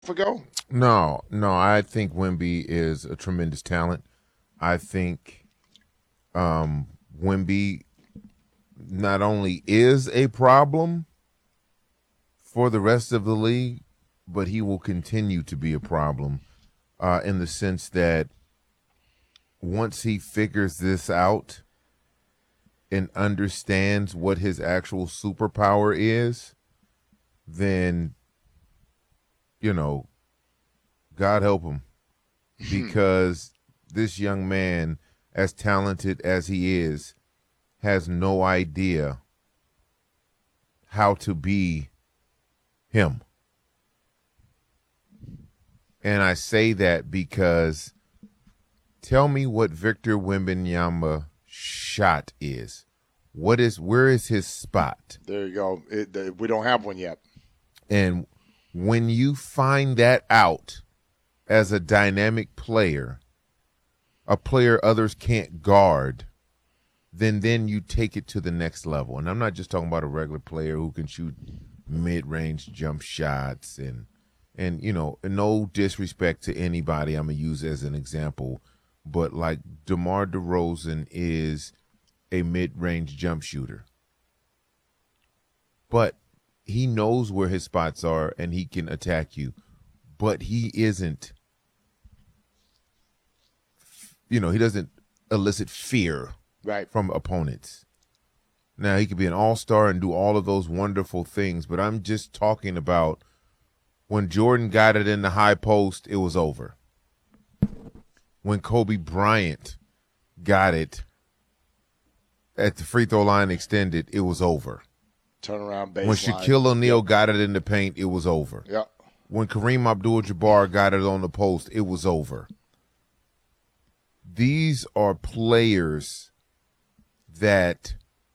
ago? No, I think Wemby is a tremendous talent. I think Wemby not only is a problem for the rest of the league, but he will continue to be a problem in the sense that once he figures this out and understands what his actual superpower is, then, God help him. Because this young man, as talented as he is, has no idea how to be him. And I say that because tell me what Victor Wembanyama shot is. Where is his spot? There you go. We don't have one yet. And when you find that out as a dynamic player, a player others can't guard, then you take it to the next level. And I'm not just talking about a regular player who can shoot mid-range jump shots and no disrespect to anybody I'm going to use as an example, but like DeMar DeRozan is a mid-range jump shooter. But he knows where his spots are and he can attack you. But he isn't, he doesn't elicit fear from opponents. Now, he could be an all-star and do all of those wonderful things, but I'm just talking about when Jordan got it in the high post, it was over. When Kobe Bryant got it at the free throw line extended, it was over. Turnaround baseline. When Shaquille O'Neal got it in the paint, it was over. Yep. When Kareem Abdul-Jabbar got it on the post, it was over. These are players that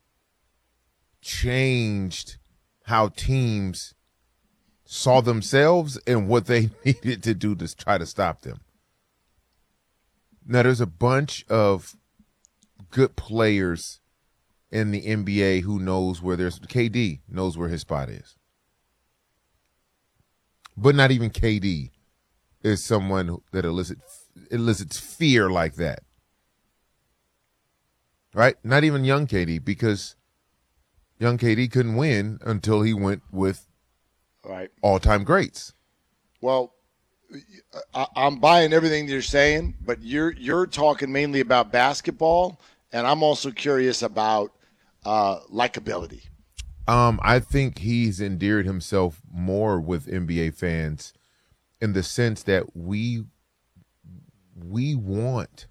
changed how teams saw themselves and what they needed to do to try to stop them. Now, there's a bunch of good players in the NBA who knows where KD knows where his spot is. But not even KD is someone that elicits fear like that. Right? Not even young KD, because young KD couldn't win until he went with all-time greats. Well, I'm buying everything you're saying, but you're talking mainly about basketball, and I'm also curious about likability. I think he's endeared himself more with NBA fans in the sense that we want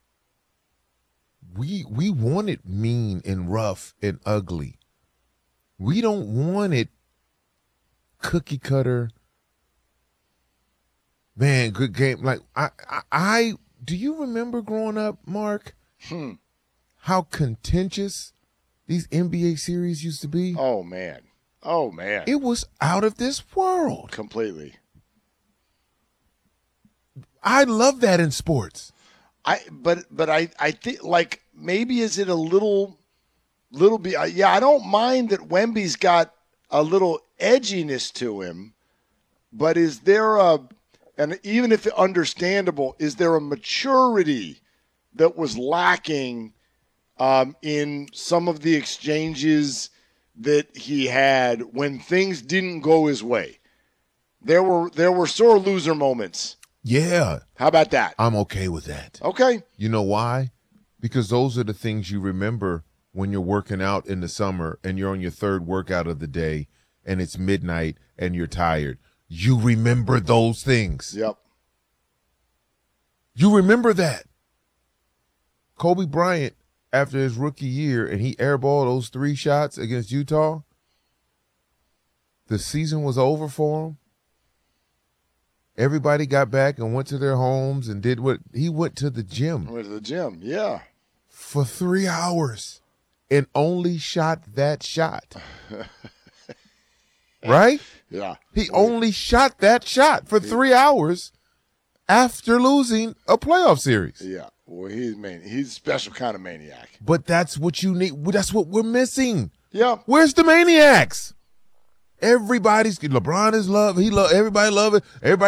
it mean and rough and ugly. We don't want it cookie cutter. Man, good game. Like I do you remember growing up, Mark? How contentious these NBA series used to be? Oh man. It was out of this world. Completely. I love that in sports. I think like maybe is it a little bit yeah, I don't mind that Wemby's got a little edginess to him, but is there and even if understandable, is there a maturity that was lacking in some of the exchanges that he had when things didn't go his way? There were sore loser moments. Yeah. How about that? I'm okay with that. Okay. You know why? Because those are the things you remember when you're working out in the summer and you're on your third workout of the day and it's midnight and you're tired. You remember those things. Yep. You remember that. Kobe Bryant, after his rookie year, and he airballed those 3 shots against Utah, the season was over for him. Everybody got back and went to their homes and did what he went to the gym. Went to the gym, yeah. For 3 hours and only shot that shot. Right? Yeah. He only shot that shot for 3 hours after losing a playoff series. Yeah. Well, he's a special kind of maniac. But that's what you need. That's what we're missing. Yeah. Where's the maniacs? LeBron is love. Everybody love it. Everybody